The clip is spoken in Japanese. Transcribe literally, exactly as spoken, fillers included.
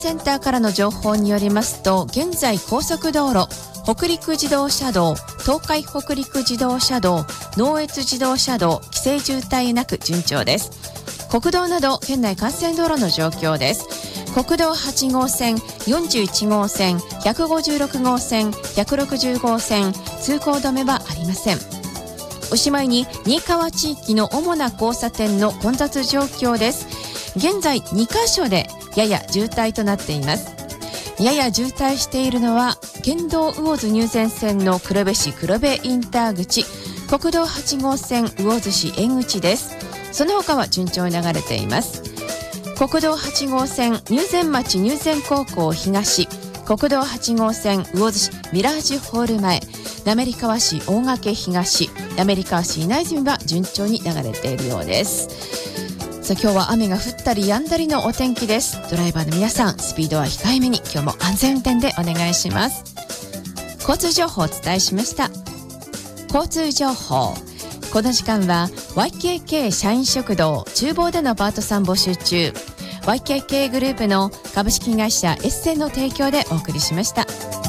センターからの情報によりますと、現在高速道路、北陸自動車道、東海北陸自動車道、能越自動車道、規制渋滞なく順調です。国道など県内幹線道路の状況です。国道はち号線、よんじゅういち号線、ひゃくごじゅうろく号線、ひゃくろくじゅう号線、通行止めはありません。おしまいに新川地域の主な交差点の混雑状況です。現在にカ所でやや渋滞となっています。やや渋滞しているのは県道魚津入善線の黒部市黒部インター口、国道はち号線魚津市縁口です。その他は順調に流れています。国道はち号線入善町入善高校東、国道はち号線魚津市ミラージュホール前、滑川市大掛東、滑川市稲泉は順調に流れているようです。さあ、今日は雨が降ったり止んだりのお天気です。ドライバーの皆さん、スピードは控えめに今日も安全運転でお願いします。交通情報をお伝えしました。交通情報、この時間は ワイケーケー 社員食堂厨房でのパートさん募集中、 ワイケーケー グループの株式会社エッセンの提供でお送りしました。